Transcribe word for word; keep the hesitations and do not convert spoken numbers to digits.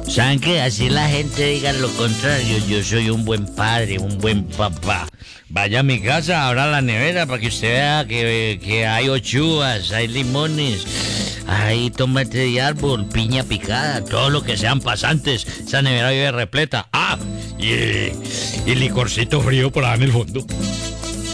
¿Saben qué? Así la gente diga lo contrario. Yo soy un buen padre, un buen papá. Vaya a mi casa, abra la nevera para que usted vea que, que hay ochuas, hay limones, hay tomate de árbol, piña picada, todo lo que sean pasantes. Esa nevera vive repleta. Ah, y, y licorcito frío por ahí en el fondo.